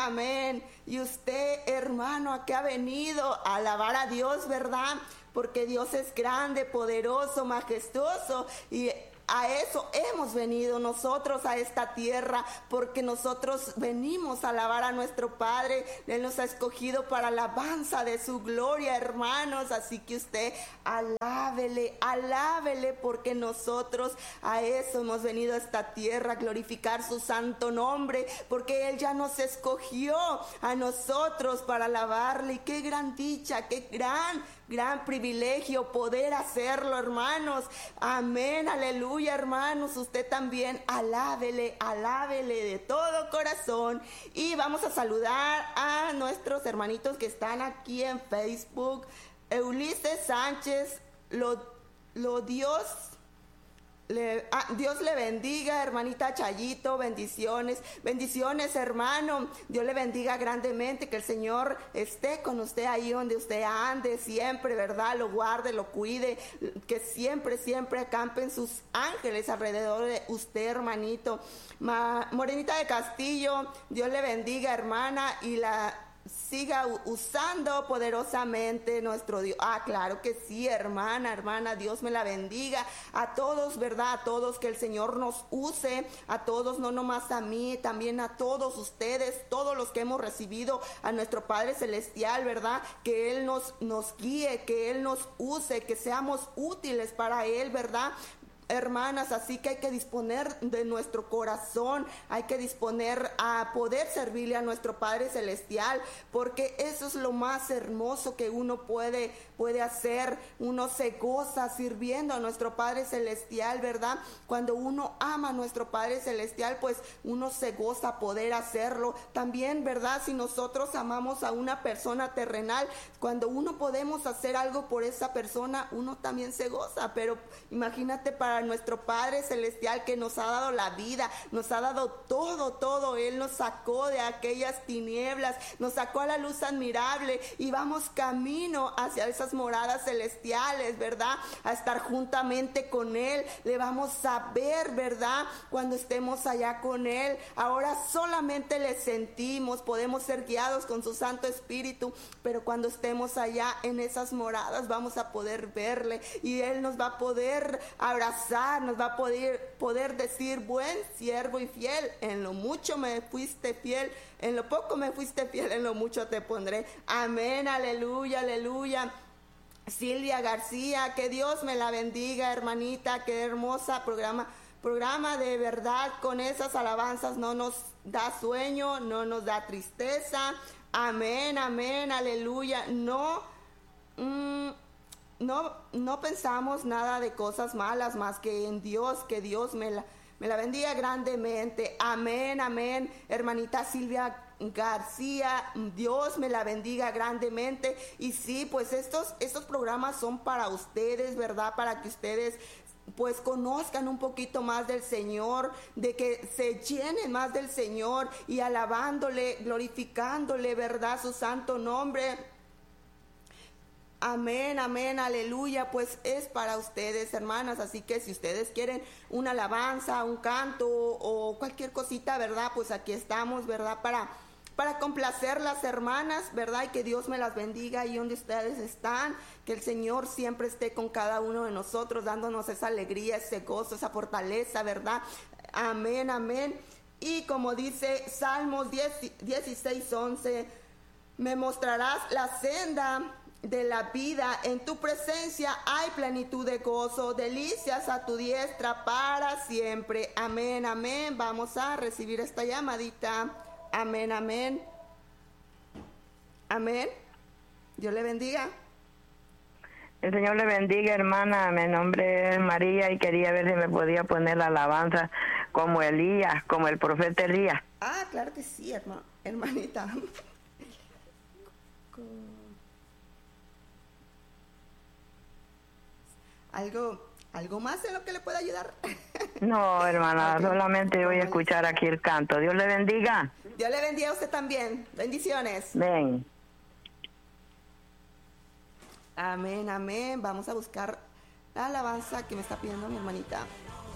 amén. Y usted, hermano, ¿a qué ha venido? A alabar a Dios, ¿verdad? Porque Dios es grande, poderoso, majestuoso, y a eso hemos venido nosotros a esta tierra, porque nosotros venimos a alabar a nuestro Padre. Él nos ha escogido para alabanza de su gloria, hermanos. Así que usted alábele, alábele, porque nosotros a eso hemos venido a esta tierra, a glorificar su santo nombre, porque Él ya nos escogió a nosotros para alabarle. Y qué gran dicha, qué gran privilegio poder hacerlo, hermanos. Amén, aleluya, hermanos. Usted también alábele, alábele de todo corazón. Y vamos a saludar a nuestros hermanitos que están aquí en Facebook. Ulises Sánchez, Dios le bendiga, hermanita Chayito, bendiciones, bendiciones, hermano. Dios le bendiga grandemente, que el Señor esté con usted ahí donde usted ande siempre, ¿verdad? Lo guarde, lo cuide, que siempre acampen sus ángeles alrededor de usted, hermanito. Morenita de Castillo, Dios le bendiga, hermana, y la siga usando poderosamente nuestro Dios. Claro que sí, hermana, Dios me la bendiga. A todos, ¿verdad? A todos, que el Señor nos use, a todos, no nomás a mí, también a todos ustedes, todos los que hemos recibido a nuestro Padre Celestial, ¿verdad? Que Él nos guíe, que Él nos use, que seamos útiles para Él, ¿verdad? Hermanas, así que hay que disponer de nuestro corazón, hay que disponer a poder servirle a nuestro Padre Celestial, porque eso es lo más hermoso que uno puede hacer. Uno se goza sirviendo a nuestro Padre Celestial, ¿verdad? Cuando uno ama a nuestro Padre Celestial, pues uno se goza poder hacerlo. También, ¿verdad? Si nosotros amamos a una persona terrenal, cuando uno podemos hacer algo por esa persona, uno también se goza. Pero imagínate para nuestro Padre Celestial, que nos ha dado la vida, nos ha dado todo. Él nos sacó de aquellas tinieblas, nos sacó a la luz admirable, y vamos camino hacia esas moradas celestiales, ¿verdad? A estar juntamente con Él. Le vamos a ver, ¿verdad? Cuando estemos allá con Él. Ahora solamente le sentimos, podemos ser guiados con su Santo Espíritu, pero cuando estemos allá en esas moradas vamos a poder verle, y Él nos va a poder abrazar, nos va a poder decir: buen siervo y fiel, en lo mucho me fuiste fiel, en lo poco me fuiste fiel, en lo mucho te pondré. Amén, aleluya, aleluya. Silvia García, que Dios me la bendiga, hermanita, qué hermosa programa de verdad. Con esas alabanzas no nos da sueño, no nos da tristeza. Amén, amén, aleluya. No pensamos nada de cosas malas más que en Dios. Que Dios me la bendiga grandemente. Amén, amén. Hermanita Silvia García, Dios me la bendiga grandemente. Y sí, pues estos programas son para ustedes, ¿verdad? Para que ustedes pues conozcan un poquito más del Señor, de que se llenen más del Señor, y alabándole, glorificándole, ¿verdad? Su santo nombre. Amén, amén, aleluya. Pues es para ustedes, hermanas. Así que si ustedes quieren una alabanza, un canto o cualquier cosita, ¿verdad? Pues aquí estamos, ¿verdad? Para complacer las hermanas, ¿verdad? Y que Dios me las bendiga ahí donde ustedes están. Que el Señor siempre esté con cada uno de nosotros, dándonos esa alegría, ese gozo, esa fortaleza, ¿verdad? Amén, amén. Y como dice Salmos 16:11, me mostrarás la senda de la vida, en tu presencia hay plenitud de gozo, delicias a tu diestra para siempre. Amén, amén. Vamos a recibir esta llamadita. Amén, amén. Amén. Dios le bendiga. El Señor le bendiga, hermana. Mi nombre es María y quería ver si me podía poner la alabanza como Elías, como el profeta Elías. Claro que sí, hermanita. ¿Algo más en lo que le pueda ayudar? No, hermana, Okay. Solamente voy a escuchar aquí el canto. Dios le bendiga. Dios le bendiga a usted también. Bendiciones. Ven. Amén, amén. Vamos a buscar la alabanza que me está pidiendo mi hermanita.